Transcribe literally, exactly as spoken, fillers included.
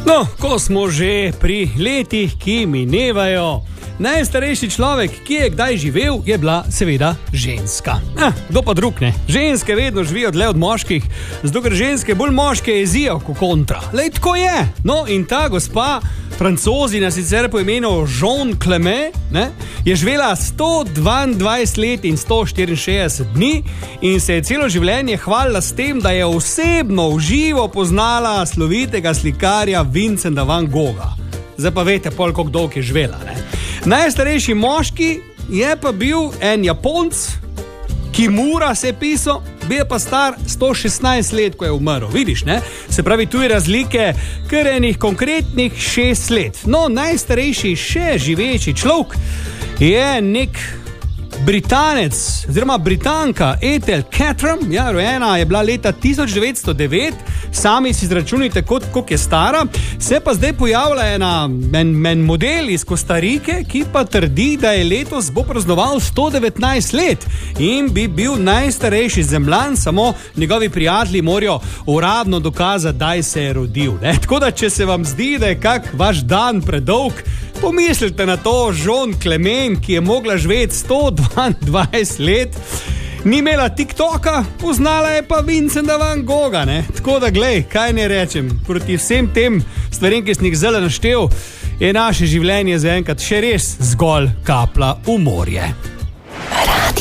No, ko smo že pri letih, ki minevajo, najstarejši človek, ki je kdaj živel, je bila seveda ženska. Eh, kdo pa drug ne? Ženske vedno živijo dlje od moških, zato ker ženske bolj moške jezijo kot kontra. Lej, tako je. No, in ta gospa, Francozina, sicer po imenu Jean Clément, ne, je živela sto dvaindvajset let in sto štiriinšestdeset dni in se je celo življenje hvalila s tem, da je osebno v živo poznala slovitega slikarja Vincenta van Gogha. Zdaj pa veste, pol koliko dolg je živela. Ne? Najstarejši moški je pa bil en Japonc, Kimura se je pisal, bil pa star sto šestnajst let, ko je umrl. Vidiš, ne? Se pravi, tu je razlike kar enih konkretnih šest let. No, najstarejši še živeči človek je nek Britanec, oziroma Britanka Ethel Catterham, ja, rojena je bila leta tisoč devetsto devet, sami si izračunite, koliko je stara, se pa zdaj pojavlja ena, en, en model iz Kostarike, ki pa trdi, da je letos bo praznoval sto devetnajst let in bi bil najstarejši zemljan, samo njegovi prijatelji morajo uradno dokazati, da se je rodil. Ne? Tako da, če se vam zdi, da je kak vaš dan predolg, pomislite na to Jean Clément, ki je mogla živeti sto dvaindvajset let, ni imela TikToka, poznala je pa Vincenta van Gogha, ne? Tako da, glej, kaj ne rečem, proti vsem tem stvarem, ki sem jih zelo naštel, je naše življenje zaenkrat še res zgolj kapla v morje.